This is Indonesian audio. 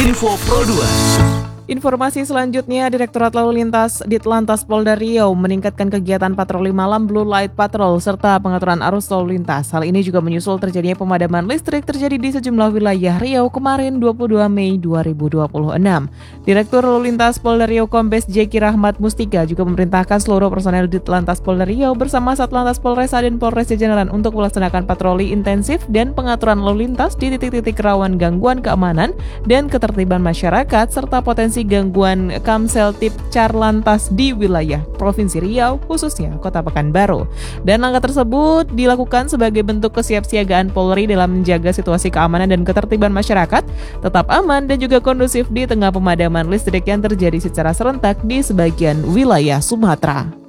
Info Pro 2. Informasi selanjutnya, Direktorat Lalu Lintas Ditlantas Polda Riau meningkatkan kegiatan patroli malam Blue Light Patrol serta pengaturan arus lalu lintas. Hal ini juga menyusul terjadinya pemadaman listrik terjadi di sejumlah wilayah Riau kemarin 22 Mei 2026. Direktur Lalu Lintas Polda Riau Kombes Jeki Rahmat Mustika juga memerintahkan seluruh personel Ditlantas Polda Riau bersama Satlantas Polresta dan Polres Jajaran untuk melaksanakan patroli intensif dan pengaturan lalu lintas di titik-titik rawan gangguan keamanan dan ketertiban masyarakat serta potensi gangguan Kamseltib Carlantas di wilayah Provinsi Riau, khususnya Kota Pekanbaru. Dan langkah tersebut dilakukan sebagai bentuk kesiapsiagaan Polri dalam menjaga situasi keamanan dan ketertiban masyarakat tetap aman dan juga kondusif di tengah pemadaman listrik yang terjadi secara serentak di sebagian wilayah Sumatera.